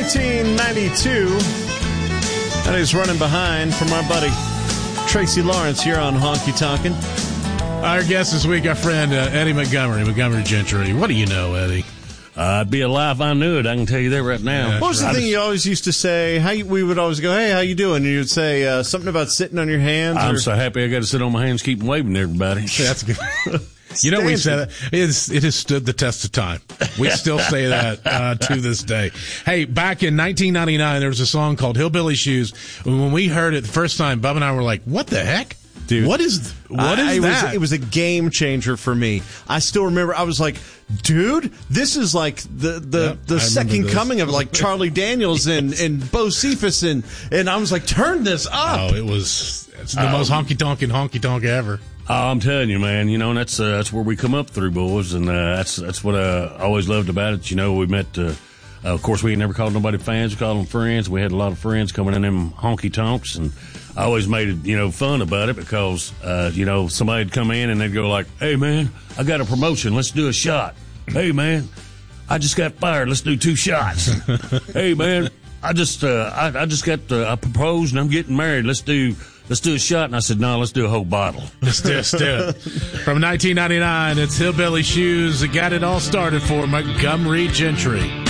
1992. That is Running Behind from our buddy Tracy Lawrence here on Honky Tonkin'. Our guest this week, our friend Eddie Montgomery Gentry. What do you know, Eddie? I'd be alive if I knew it. I can tell you that right now. Yeah, what was the thing you always used to say? We would always go, hey, how you doing? And you'd say something about sitting on your hands. I'm so happy I got to sit on my hands, keep waving to everybody. That's good. You know, we said it has stood the test of time. We still say that to this day. Hey, back in 1999, there was a song called Hillbilly Shoes. When we heard it the first time, Bub and I were like, what the heck? Dude, what is that? It was a game changer for me. I still remember, I was like, dude, this is like the second coming of like Charlie Daniels and Bo Cephas, and I was like, turn this up. Oh, it's the most honky tonk ever. Oh, I'm telling you, man, you know, and that's where we come up through, boys, and that's what I always loved about it. You know, we met, of course, we never called nobody fans, we called them friends. We had a lot of friends coming in them honky tonks, and I always made it, you know, fun about it because, you know, somebody'd come in and they'd go like, hey, man, I got a promotion, let's do a shot. Hey, man, I just got fired, let's do 2 shots. Hey, man, I I proposed and I'm getting married, let's do a shot. And I said, no, let's do a whole bottle. Let's do it. From 1999, it's Hillbilly Shoes that got it all started for Montgomery Gentry.